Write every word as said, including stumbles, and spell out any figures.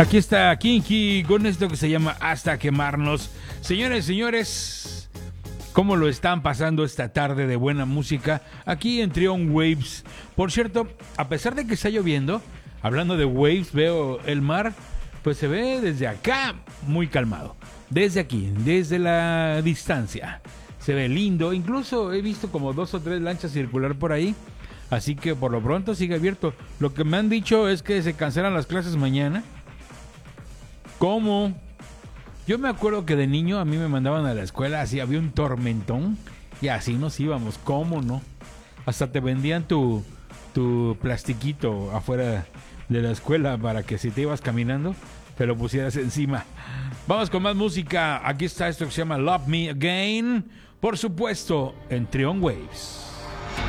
Aquí está Kinky con esto que se llama Hasta Quemarnos. Señores, señores, ¿cómo lo están pasando esta tarde de buena música aquí en Trion Waves? Por cierto, a pesar de que está lloviendo, hablando de waves, veo el mar, pues se ve desde acá muy calmado. Desde aquí, desde la distancia. Se ve lindo, incluso he visto como dos o tres lanchas circular por ahí. Así que por lo pronto sigue abierto. Lo que me han dicho es que se cancelan las clases mañana. ¿Cómo? Yo me acuerdo que de niño a mí me mandaban a la escuela, así había un tormentón y así nos íbamos. ¿Cómo no? Hasta te vendían tu, tu plastiquito afuera de la escuela para que si te ibas caminando te lo pusieras encima. Vamos con más música. Aquí está esto que se llama Love Me Again. Por supuesto, en Trion Waves.